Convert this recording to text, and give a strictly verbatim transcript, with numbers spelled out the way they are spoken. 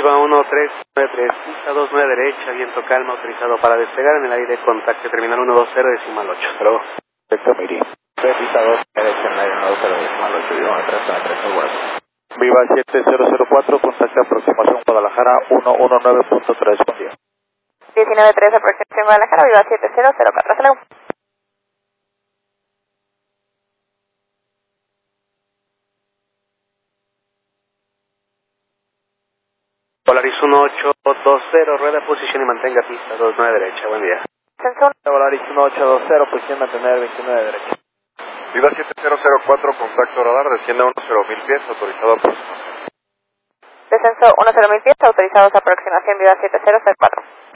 Viva uno tres nueve tres, pista dos nueve derecha, viento calma, autorizado para despegar en el aire, contacto terminal uno dos cero decimal ocho. Hasta luego. Perfecto, Miri. Pista dos derecha en el aire, uno dos cero decimal ocho, Viva uno tres nueve tres, West. Viva siete cero cero cuatro, contacto aproximación Guadalajara uno uno nueve punto tres, buen día. diecinueve tres, aproximación Guadalajara, Viva siete cero cero cuatro, hasta luego. Polaris uno ocho dos cero, rueda posición y mantenga pista dos nueve derecha, buen día. Descenso Polaris uno ocho dos cero, posición mantener veintinueve derecha. Viva siete cero cero cuatro, contacto radar, desciende a uno cero mil pies, autorizado aproximación. Descenso uno cero mil pies, autorizados aproximación Viva siete cero cero cuatro.